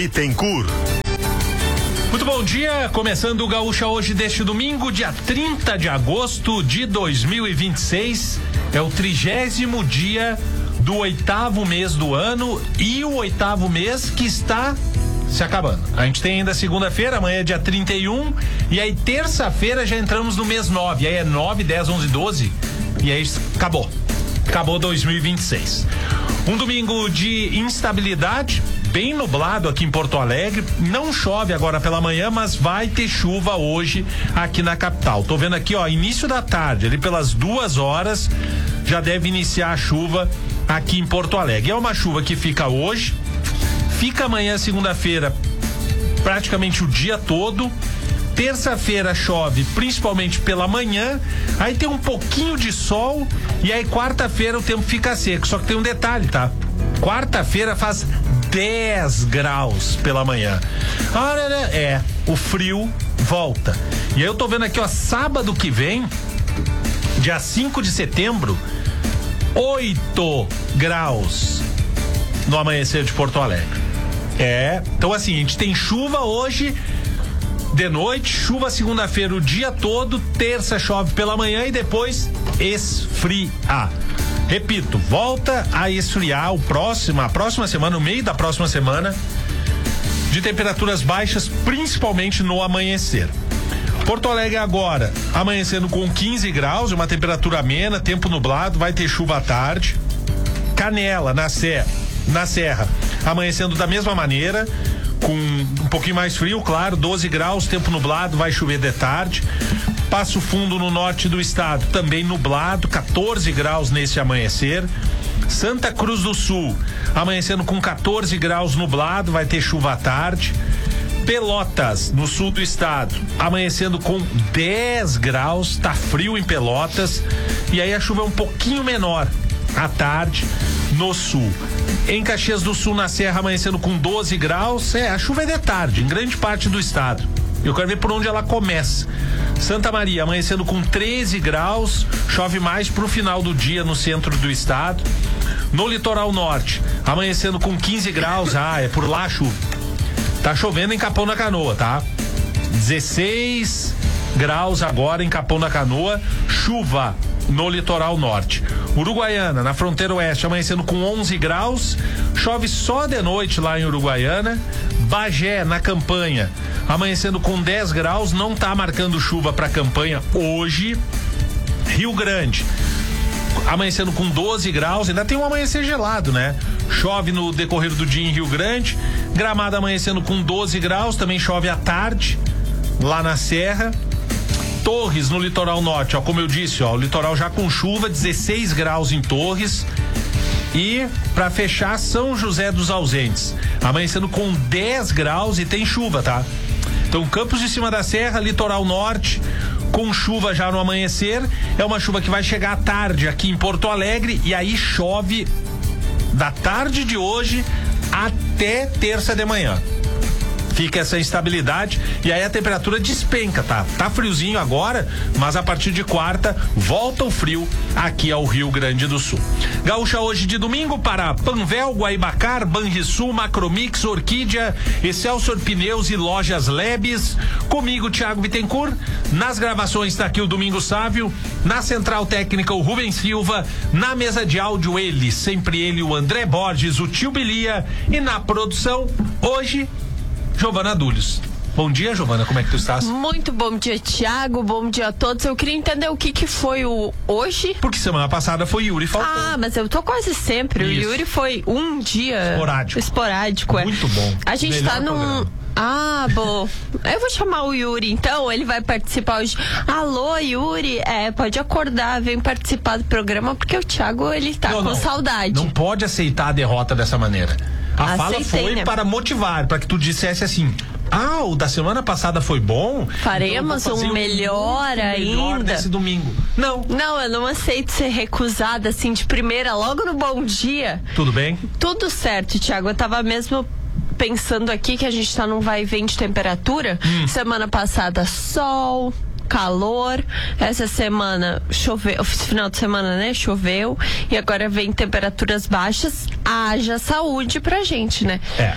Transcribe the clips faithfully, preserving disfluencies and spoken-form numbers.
Bittencourt. Muito bom dia, começando o Gaúcha hoje deste domingo, dia trinta de agosto de dois mil e vinte e seis. É o trigésimo dia do oitavo mês do ano e o oitavo mês que está se acabando. A gente tem ainda segunda-feira, amanhã é dia trinta e um, e aí terça-feira já entramos no mês nove, aí é nove, dez, onze, doze, e aí acabou. Acabou dois mil e vinte e seis. Um domingo de instabilidade, bem nublado aqui em Porto Alegre. Não chove agora pela manhã, mas vai ter chuva hoje aqui na capital. Tô vendo aqui, ó, início da tarde, ali pelas duas horas, já deve iniciar a chuva aqui em Porto Alegre. É uma chuva que fica hoje, fica amanhã, segunda-feira, praticamente o dia todo. Terça-feira chove, principalmente pela manhã, aí tem um pouquinho de sol, e aí quarta-feira o tempo fica seco. Só que tem um detalhe, tá? Quarta-feira faz dez graus pela manhã. É, o frio volta. E aí eu tô vendo aqui, ó, sábado que vem, dia cinco de setembro, oito graus no amanhecer de Porto Alegre. É, então assim, a gente tem chuva hoje de noite, chuva segunda-feira o dia todo, terça chove pela manhã e depois esfria. Repito, volta a esfriar o próximo, a próxima semana, no meio da próxima semana, de temperaturas baixas, principalmente no amanhecer. Porto Alegre agora, amanhecendo com quinze graus, uma temperatura amena, tempo nublado, vai ter chuva à tarde. Canela, na Serra, na Serra, amanhecendo da mesma maneira, com um pouquinho mais frio, claro, doze graus, tempo nublado, vai chover de tarde. Passo Fundo, no norte do estado, também nublado, quatorze graus nesse amanhecer. Santa Cruz do Sul, amanhecendo com quatorze graus, nublado, vai ter chuva à tarde. Pelotas, no sul do estado, amanhecendo com dez graus, tá frio em Pelotas, e aí a chuva é um pouquinho menor à tarde no sul. Em Caxias do Sul, na Serra, amanhecendo com doze graus, é, a chuva é de tarde, em grande parte do estado. Eu quero ver por onde ela começa. Santa Maria, amanhecendo com treze graus, chove mais pro final do dia no centro do estado. No litoral norte, amanhecendo com quinze graus, ah, é por lá a chuva. Tá chovendo em Capão da Canoa, tá? dezesseis graus agora em Capão da Canoa, chuva no litoral norte. Uruguaiana, na fronteira oeste, amanhecendo com onze graus, chove só de noite lá em Uruguaiana. Bagé, na Campanha, amanhecendo com dez graus, não tá marcando chuva pra Campanha hoje. Rio Grande, amanhecendo com doze graus, ainda tem um amanhecer gelado, né? Chove no decorrer do dia em Rio Grande. Gramado, amanhecendo com doze graus, também chove à tarde lá na Serra. Torres, no litoral norte, ó, como eu disse, ó, o litoral já com chuva, dezesseis graus em Torres. E para fechar, São José dos Ausentes, amanhecendo com dez graus e tem chuva, tá? Então, Campos de Cima da Serra, litoral norte, com chuva já no amanhecer. É uma chuva que vai chegar à tarde aqui em Porto Alegre, e aí chove da tarde de hoje até terça de manhã. Fica essa instabilidade e aí a temperatura despenca, tá? Tá friozinho agora, mas a partir de quarta volta o frio aqui ao Rio Grande do Sul. Gaúcha hoje de domingo para Panvel, Guaibacar, Banrisul, Macromix, Orquídea, Excelsior Pneus e Lojas Lebes. Comigo, Thiago Bittencourt. Nas gravações tá aqui o Domingos Sávio. Na central técnica, o Rubens Silva. Na mesa de áudio, ele, sempre ele, o André Borges, o Tio Bilia. E na produção, hoje, Giovana Dúlios. Bom dia, Giovana, como é que tu estás? Muito bom dia, Thiago, bom dia a todos. Eu queria entender o que que foi o hoje. Porque semana passada foi Yuri faltou. Ah, mas eu tô quase sempre. Isso. O Yuri foi um dia esporádico. Esporádico, é. Muito bom. A gente Melhor tá num... programa. Ah, bom. Eu vou chamar o Yuri, então, ele vai participar hoje. Alô, Yuri, é, pode acordar, vem participar do programa, porque o Thiago, ele tá não, com não, saudade. Não pode aceitar a derrota dessa maneira. A Aceitei, fala foi, né, para motivar, para que tu dissesse assim: ah, o da semana passada foi bom. Faremos então um melhor um ainda. Melhor nesse domingo. Não. Não, eu não aceito ser recusada assim de primeira, logo no bom dia. Tudo bem? Tudo certo, Thiago. Eu tava mesmo pensando aqui que a gente tá num vai e vem de temperatura. Hum. Semana passada, sol, calor. Essa semana choveu, final de semana, né? Choveu. E agora vem temperaturas baixas. Haja saúde pra gente, né? É.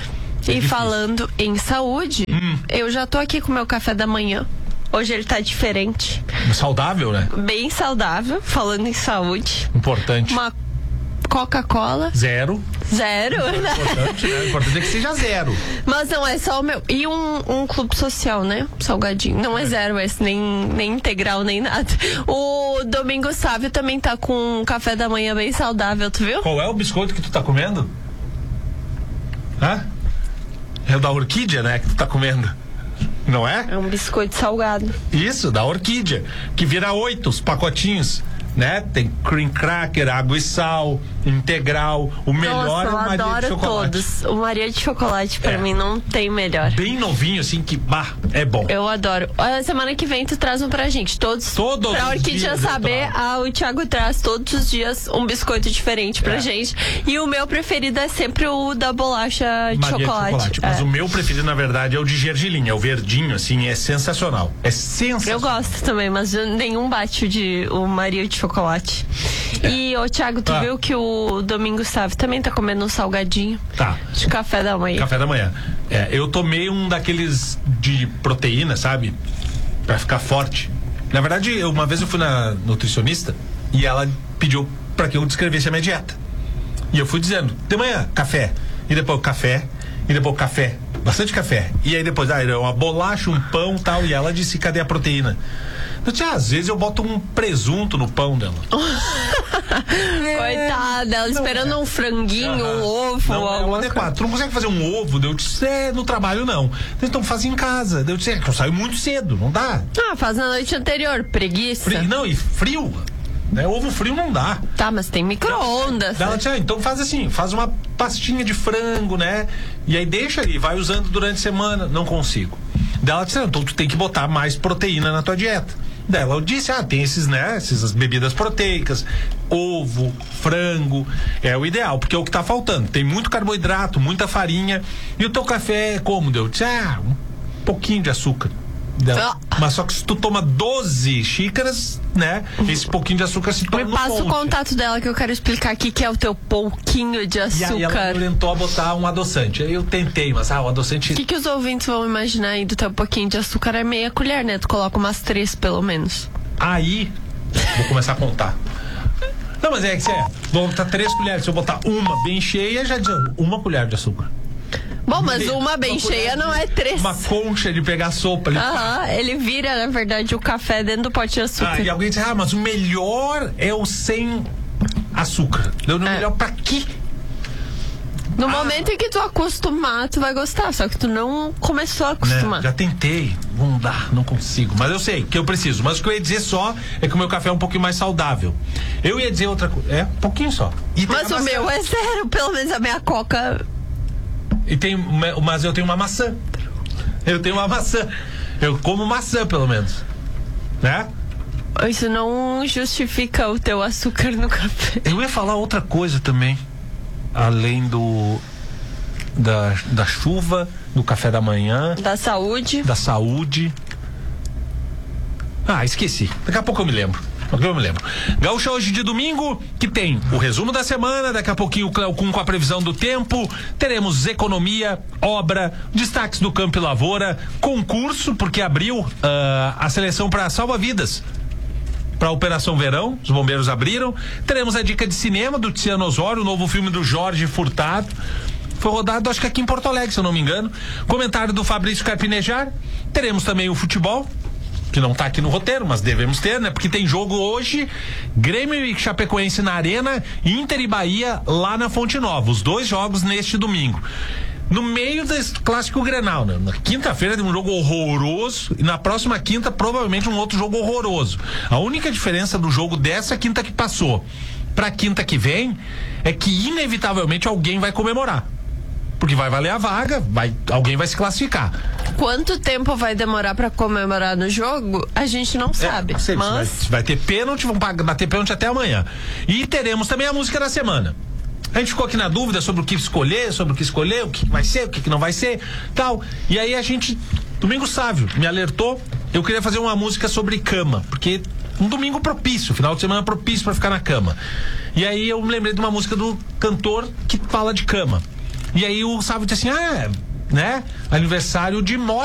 E difícil. falando em saúde, Hum. eu já tô aqui com o meu café da manhã. Hoje ele tá diferente. Saudável, né? Bem saudável, falando em saúde. Importante. Uma Coca-Cola. Zero. Zero, né? Importante, né? Importante é que seja zero. Mas não é só o meu. E um, um clube social, né? Salgadinho. Não é zero esse, nem, nem integral, nem nada. O Domingo Sávio também tá com um café da manhã bem saudável, tu viu? Qual é o biscoito que tu tá comendo? Hã? É o da orquídea, né? Que tu tá comendo. Não é? É um biscoito salgado. Isso, da orquídea. Que vira oito, os pacotinhos. Né? Tem cream cracker, água e sal, integral. O melhor Nossa, é o eu Maria de adoro chocolate. todos. O Maria de chocolate, pra É. mim, não tem melhor. Bem novinho, assim, que bah, é bom. Eu adoro. A semana que vem tu traz um pra gente. Todos. Todos pra os Orquídea dias eu saber, trago. ah, o Thiago traz todos os dias um biscoito diferente pra É. gente. E o meu preferido é sempre o da bolacha de Maria chocolate. de chocolate. Mas É. o meu preferido, na verdade, é o de gergelim. É o verdinho, assim, é sensacional. É sensacional. Eu gosto também, mas nenhum bate o de o Maria de chocolate. E, ô Thiago, tu Ah. viu que o Domingo Sávio também tá comendo um salgadinho Tá. de café da manhã. Café da manhã. É, eu tomei um daqueles de proteína, sabe? Pra ficar forte. Na verdade, eu, uma vez eu fui na nutricionista e ela pediu pra que eu descrevesse a minha dieta. E eu fui dizendo, de manhã, café. E depois café. E depois café. Bastante café. E aí depois, ah, era uma bolacha, um pão e tal. E ela disse, cadê a proteína? Eu disse, ah, às vezes eu boto um presunto no pão dela. Coitada, ela esperando um franguinho, um ovo, Não, é alguma um coisa. adequado. Tu não consegue fazer um ovo? Daí eu disse, é, no trabalho não. Então faz em casa. Daí eu disse, é, que eu saio muito cedo, não dá. Ah, faz na noite anterior, preguiça. Frio, não, e frio. Né? Ovo frio não dá. Tá, mas tem micro-ondas. Daí ela disse, ah, então faz assim, faz uma pastinha de frango, né? E aí deixa ali, vai usando durante a semana. Não consigo. Daí ela disse, ah, então tu tem que botar mais proteína na tua dieta. Daí ela disse, ah, tem esses, né, essas bebidas proteicas, ovo, frango, é o ideal, porque é o que tá faltando. Tem muito carboidrato, muita farinha. E o teu café é como? Deu? Disse, ah, um pouquinho de açúcar. Dela. Ah. Mas só que se tu toma doze xícaras, né? Esse pouquinho de açúcar se torna Me um passa o monte. contato dela que eu quero explicar aqui que é o teu pouquinho de E aí ela açúcar. me orientou a botar um adoçante. Aí eu tentei, mas ah, o adoçante. O que, que os ouvintes vão imaginar aí do teu pouquinho de açúcar? É meia colher, né? Tu coloca umas três, pelo menos. Aí, vou começar a contar. Não, mas é que é. Vou botar três colheres. Se eu botar uma bem cheia, já diz uma colher de açúcar. Bom, mas Meia- uma bem colher cheia de- não é três. Uma concha de pegar sopa ali. Aham, ele vira, na verdade, o café dentro do pote de açúcar. Ah, e alguém diz, ah, mas o melhor é o sem açúcar. Deu no É. melhor pra quê? No Ah. momento em que tu acostumar, tu vai gostar. Só que tu não começou a Né? acostumar. Já tentei, não dá, não consigo. Mas eu sei que eu preciso. Mas o que eu ia dizer só é que o meu café é um pouquinho mais saudável. Eu ia dizer outra coisa. É, um pouquinho só. E tem Mas a o maçã. meu é zero. Pelo menos a minha coca. E tem, mas eu tenho uma maçã. Eu tenho uma maçã. Eu como maçã, pelo menos. Né? Isso não justifica o teu açúcar no café. Eu ia falar outra coisa também. Além do. Da, da chuva, do café da manhã, Da saúde. da saúde. Ah, esqueci. Daqui a pouco eu me lembro. Daqui a pouco eu me lembro. Gaúcha hoje de domingo, que tem o resumo da semana, daqui a pouquinho o Cleocum com a previsão do tempo, teremos economia, obra, destaques do Campo e Lavoura, concurso, porque abriu ah, a seleção para salva-vidas. Para a Operação Verão, os bombeiros abriram. Teremos a dica de cinema do Tiziano Osório, o novo filme do Jorge Furtado. Foi rodado, acho que aqui em Porto Alegre, se eu não me engano. Comentário do Fabrício Carpinejar. Teremos também o futebol, que não tá aqui no roteiro, mas devemos ter, né? Porque tem jogo hoje, Grêmio e Chapecoense na Arena, Inter e Bahia lá na Fonte Nova. Os dois jogos neste domingo. No meio desse clássico Grenal, né? Na quinta-feira tem um jogo horroroso e na próxima quinta provavelmente um outro jogo horroroso. A única diferença do jogo dessa quinta que passou pra quinta que vem é que inevitavelmente alguém vai comemorar. Porque vai valer a vaga, vai, alguém vai se classificar. Quanto tempo vai demorar pra comemorar no jogo? A gente não sabe. É, sei, mas vai, vai ter pênalti, vão bater pênalti até amanhã. E teremos também a música da semana. A gente ficou aqui na dúvida sobre o que escolher, sobre o que escolher, o que vai ser, o que não vai ser, tal. E aí a gente, Domingo Sávio, me alertou, eu queria fazer uma música sobre cama, porque um domingo propício, final de semana propício pra ficar na cama. E aí eu me lembrei de uma música do cantor que fala de cama. E aí o Sávio disse assim, ah, né? Aniversário de morte